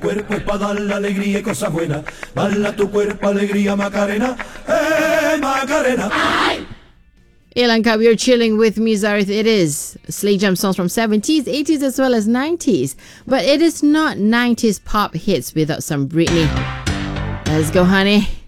cuerpo es para darle alegría y cosas buenas. Dale a tu cuerpo alegría, Macarena. Macarena. Ilan Cup, you're chilling with me, Zareth. It is Slay Jam songs from 70s, 80s, as well as 90s. But it is not 90s pop hits without some Britney. Let's go, honey.